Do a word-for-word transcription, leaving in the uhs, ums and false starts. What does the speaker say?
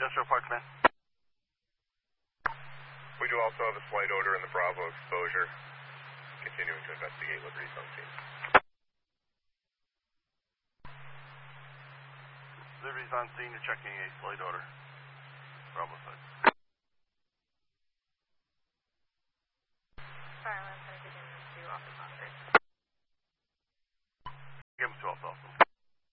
Industrial Park, man. We do also have a slight odor in the Bravo exposure. Continuing to investigate Liberty's on scene. Liberty's on scene, you're checking a slight odor. Bravo side.